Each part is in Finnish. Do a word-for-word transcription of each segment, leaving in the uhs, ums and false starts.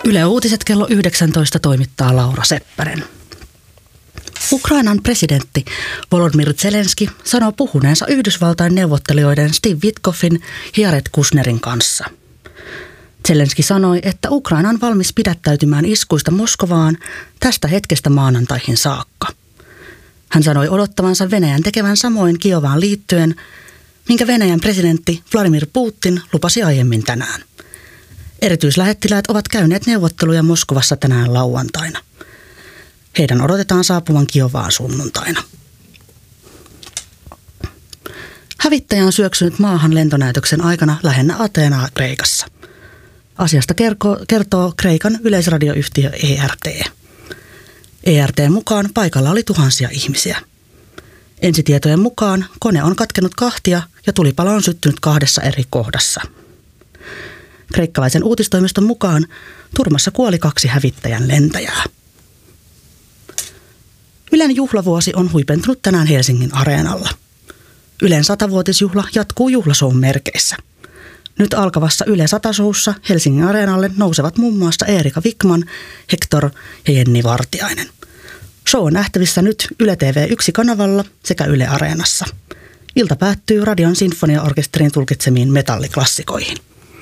Yle Uutiset kello yhdeksäntoista toimittaa Laura Seppänen. Ukrainan presidentti Volodymyr Zelenski sanoo puhuneensa Yhdysvaltain neuvottelijoiden Steve Witkoffin ja Jared Kushnerin kanssa. Zelenski sanoi, että Ukraina on valmis pidättäytymään iskuista Moskovaan tästä hetkestä maanantaihin saakka. Hän sanoi odottavansa Venäjän tekevän samoin Kiovaan liittyen, minkä Venäjän presidentti Vladimir Putin lupasi aiemmin tänään. Erityislähettiläät ovat käyneet neuvotteluja Moskovassa tänään lauantaina. Heidän odotetaan saapuvan Kiovaan sunnuntaina. Hävittäjä on syöksynyt maahan lentonäytöksen aikana lähennä Ateenaa Kreikassa. Asiasta kertoo, kertoo Kreikan yleisradioyhtiö E R T. E R T:n mukaan paikalla oli tuhansia ihmisiä. Ensitietojen mukaan kone on katkenut kahtia ja tulipalo on syttynyt kahdessa eri kohdassa. Kreikkalaisen uutistoimiston mukaan turmassa kuoli kaksi hävittäjän lentäjää. Ylen juhlavuosi on huipentunut tänään Helsingin Areenalla. Ylen satavuotisjuhla jatkuu juhlasoun merkeissä. Nyt alkavassa Yle sata-showssa Helsingin Areenalle nousevat muun muassa Eerika Vikman, Hector ja Jenni Vartiainen. Show on nähtävissä nyt Yle T V yksi -kanavalla sekä Yle Areenassa. Ilta päättyy Radion sinfoniaorkesterin tulkitsemiin metalliklassikoihin.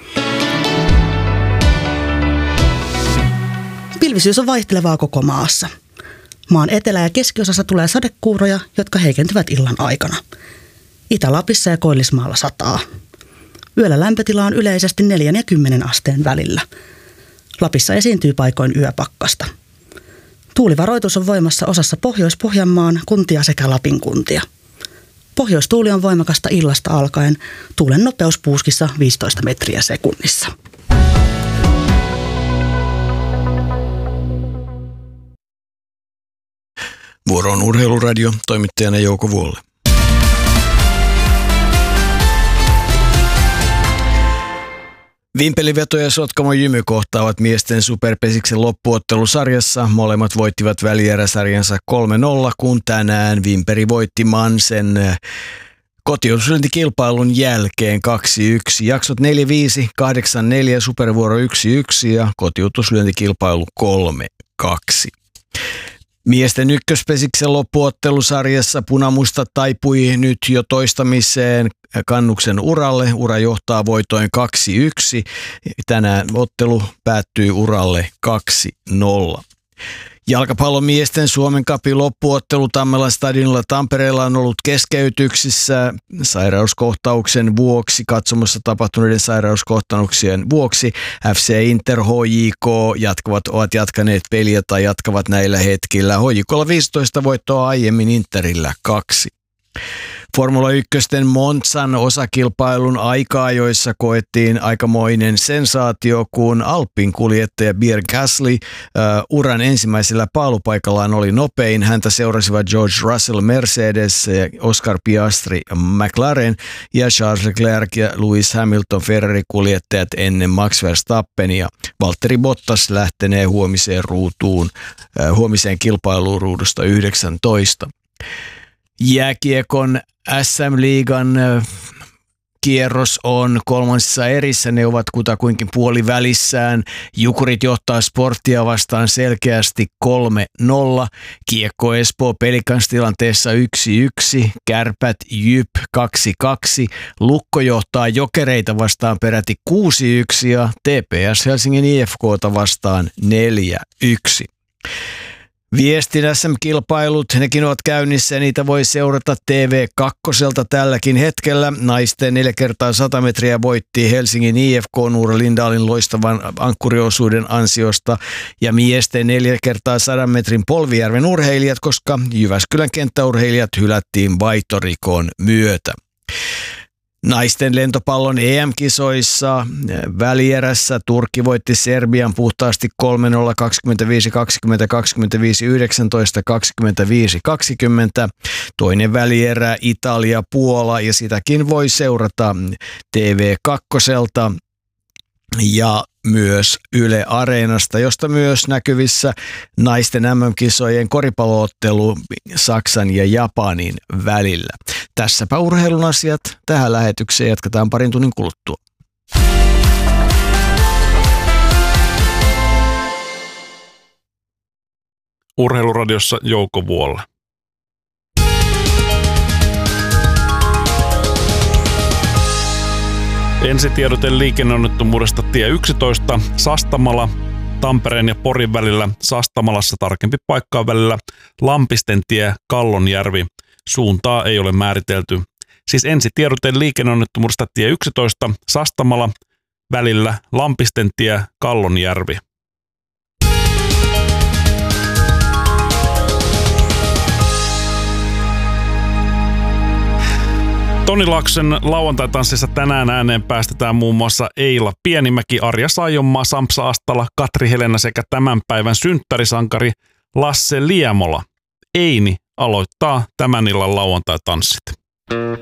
Pilvisyys on vaihtelevaa koko maassa. Maan etelä- ja keskiosassa tulee sadekuuroja, jotka heikentyvät illan aikana. Itä-Lapissa ja Koillismaalla sataa. Yöllä lämpötila on yleisesti neljän ja kymmenen asteen välillä. Lapissa esiintyy paikoin yöpakkasta. Tuulivaroitus on voimassa osassa Pohjois-Pohjanmaan kuntia sekä Lapin kuntia. Pohjoistuuli on voimakasta illasta alkaen, tuulen nopeus puuskissa viisitoista metriä sekunnissa. Vuoro on Urheiluradio, toimittajana Jouko Vuolle. Vimpeliveto ja Sotkamo Jymy kohtaavat miesten superpesiksen loppuottelusarjassa. Molemmat voittivat välieräsarjansa kolme nolla, kun tänään Vimperi voitti Mansen kotiutuslyöntikilpailun jälkeen kaksi yksi. Jaksot neljä viisi, kahdeksan neljä, supervuoro yksi yksi ja kotiutuslyöntikilpailu kolme kaksi. Miesten ykköspesiksen loppuottelusarjassa Punamusta taipui nyt jo toistamiseen Kannuksen uralle. Ura johtaa voitoin kaksi yksi. Tänään ottelu päättyy uralle kaksi nolla. Jalkapallon miesten Suomen Cupin loppuottelu Tammelan stadionilla Tampereella on ollut keskeytyksissä sairauskohtauksen vuoksi, katsomossa tapahtuneiden sairauskohtauksien vuoksi. F C Inter, H J K jatkavat, ovat jatkaneet peliä tai jatkavat näillä hetkillä. H J K:lla viisitoista voittoa aiemmin, Interillä kaksi. Formula ykkösten Monzan osakilpailun aika-ajoissa koettiin aikamoinen sensaatio, kun Alpin kuljettaja Pierre Gasly uh, uran ensimmäisellä paalupaikallaan oli nopein. Häntä seurasivat George Russell Mercedes, Oscar Piastri McLaren ja Charles Leclerc ja Lewis Hamilton Ferrari-kuljettajat ennen Max Verstappenia. Valtteri Bottas lähtenee huomiseen ruutuun, uh, huomiseen kilpailuun ruudusta yhdeksäntoista. Jääkiekon S M-liigan kierros on kolmansissa erissä. Ne ovat kutakuinkin puolivälissään. Jukurit johtaa Sporttia vastaan selkeästi kolme nolla. Kiekko Espoo Pelicans tilanteessa yksi yksi. Kärpät Jyp kaksi kaksi. Lukko johtaa Jokereita vastaan peräti kuusi yksi ja T P S Helsingin I F K:ta vastaan neljä yksi. Viestin S M-kilpailut, nekin ovat käynnissä ja niitä voi seurata T V kaksi tälläkin hetkellä. Naisten neljä kertaa sata metriä voitti Helsingin I F K Nuura Lindahlin loistavan ankkuriosuuden ansiosta ja miesten neljä kertaa sadan metrin Polvijärven urheilijat, koska Jyväskylän kenttäurheilijat hylättiin vaihtorikon myötä. Naisten lentopallon E M-kisoissa välierässä Turkki voitti Serbian puhtaasti kolme nolla, kaksikymmentäviisi kaksikymmentä, kaksikymmentäviisi yhdeksäntoista, kaksikymmentäviisi kaksikymmentä. Toinen välierä Italia Puola ja sitäkin voi seurata T V kaksi ja myös Yle Areenasta, josta myös näkyvissä naisten M M-kisojen koripalloottelu Saksan ja Japanin välillä. Tässäpä urheilun asiat. Tähän lähetykseen jatketaan parin tunnin kuluttua. Urheiluradiossa Jouko Vuolla. Ensitiedote liikenneonnettomuudesta tie yksitoista Sastamala Tampereen ja Porin välillä. Sastamalassa tarkempi paikkaa välillä Lampisten tie Kallonjärvi. Suuntaa ei ole määritelty. Siis ensitiedote liikenneonnettomuudesta tie yksitoista Sastamala välillä Lampisten tie Kallonjärvi. Toni Laakson lauantai-tanssissa tänään ääneen päästetään muun muassa Eila Pienimäki, Arja Saijonmaa, Sampsa Astala, Katri Helena sekä tämän päivän synttärisankari Lasse Liemola. Eini aloittaa tämän illan lauantai-tanssit.